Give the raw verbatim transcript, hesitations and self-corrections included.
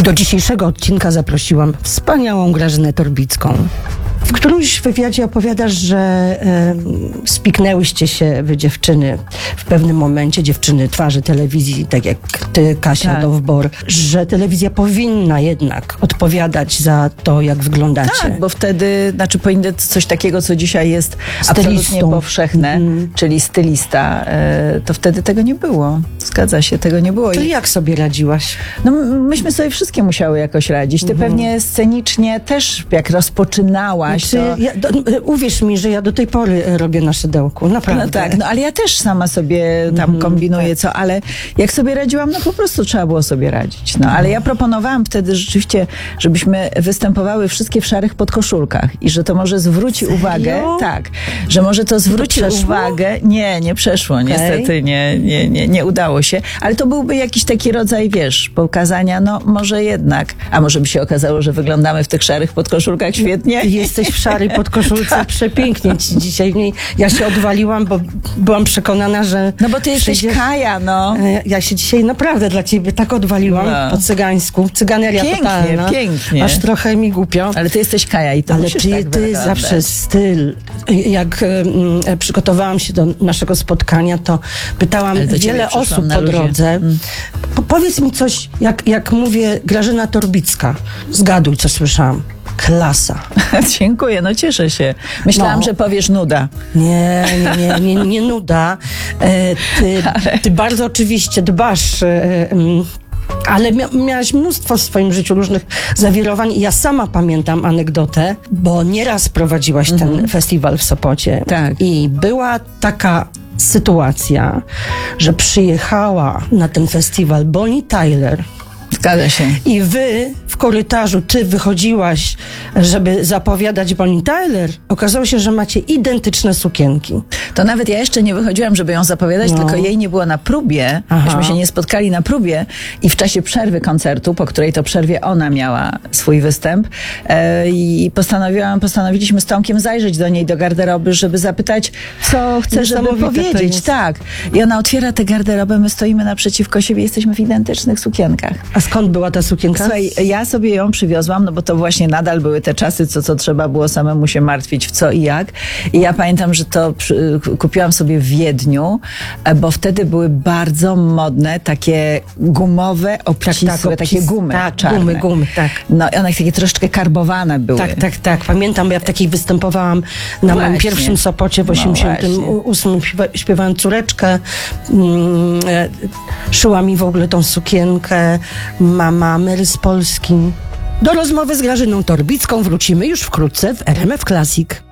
Do dzisiejszego odcinka zaprosiłam wspaniałą Grażynę Torbicką. W którymś wywiadzie opowiadasz, że e, spiknęłyście się wy dziewczyny w pewnym momencie, dziewczyny twarzy telewizji, tak jak ty, Kasia tak. Dowbor, że telewizja powinna jednak odpowiadać za to, jak wyglądacie. Tak, bo wtedy, znaczy powinny coś takiego, co dzisiaj jest Stylistą. absolutnie powszechne, Mm. czyli stylista, e, to wtedy tego nie było. Zgadza się, tego nie było. Czyli I, jak sobie radziłaś? no, myśmy sobie wszystkie musiały jakoś radzić. Ty Mhm. pewnie scenicznie też, jak rozpoczynałaś, Czy to... ja, do, uwierz mi, że ja do tej pory robię na szydełku, naprawdę. No tak, no ale ja też sama sobie tam Mhm, kombinuję tak. co, ale jak sobie radziłam, no po prostu trzeba było sobie radzić. No ale ja proponowałam wtedy rzeczywiście, żebyśmy występowały wszystkie w szarych podkoszulkach i że to może zwróci Serio? uwagę, tak, że może to zwróci przeszło? uwagę. Nie, nie przeszło, Okej. niestety nie, nie, nie, nie udało się, ale to byłby jakiś taki rodzaj, wiesz, pokazania, no może jednak, a może by się okazało, że wyglądamy w tych szarych podkoszulkach świetnie. Ty jesteś w szarej podkoszulce, przepięknie ci dzisiaj w niej. Ja się odwaliłam, bo byłam przekonana, że... No bo ty jesteś przyjdziesz- Kaja, no. E, Ja się dzisiaj naprawdę dla ciebie tak odwaliłam No. po cygańsku. Cyganeria Pięknie, totalna. pięknie. Aż trochę mi głupio. Ale ty jesteś Kaja i to Ale musisz ty, tak ty wyglądać. zawsze styl. Jak e, przygotowałam się do naszego spotkania, to pytałam Ale do ciebie wiele przyszłam osób na po luzie. drodze. Mm. Po, powiedz mi coś, jak, jak mówię Grażyna Torbicka. Zgaduj, co słyszałam. Klasa. Dziękuję, no cieszę się. Myślałam, No. że powiesz nuda. Nie, nie, nie, nie, nie nuda. E, ty, ty bardzo oczywiście dbasz, e, em, ale mia, miałaś mnóstwo w swoim życiu różnych zawirowań i ja sama pamiętam anegdotę, bo nieraz prowadziłaś ten festiwal w Sopocie. Tak. I była taka sytuacja, że przyjechała na ten festiwal Bonnie Tyler. Zgadza się. I wy w korytarzu, ty wychodziłaś, żeby zapowiadać Bonnie Tyler. Okazało się, że macie identyczne sukienki. To nawet ja jeszcze nie wychodziłam, żeby ją zapowiadać, No. tylko jej nie było na próbie. Aha. Myśmy się nie spotkali na próbie i w czasie przerwy koncertu, po której to przerwie ona miała swój występ e, i postanowiłam, postanowiliśmy z Tomkiem zajrzeć do niej do garderoby, żeby zapytać, co chce, żeby Niesamowite to powiedzieć. jest. Tak. I ona otwiera tę garderobę, my stoimy naprzeciwko siebie, jesteśmy w identycznych sukienkach. A skąd była ta sukienka? Słuchaj, ja sobie ją przywiozłam, no bo to właśnie nadal były te czasy, co, co trzeba było samemu się martwić w co i jak. I ja pamiętam, że to przy, kupiłam sobie w Wiedniu, e, bo wtedy były bardzo modne takie gumowe, obcisłe, obcis- takie gumy tak, czarne. gumy, gumy, tak. No i one takie troszeczkę karbowane były. Tak, tak, tak. Pamiętam, ja w takiej występowałam na moim Właśnie. pierwszym Sopocie w No osiemdziesiątym ósmym. Śpiewa, śpiewałam córeczkę. Mm, e, szyła mi w ogóle tą sukienkę mama Mary z Polski. Do rozmowy z Grażyną Torbicką wrócimy już wkrótce w R M F Classic.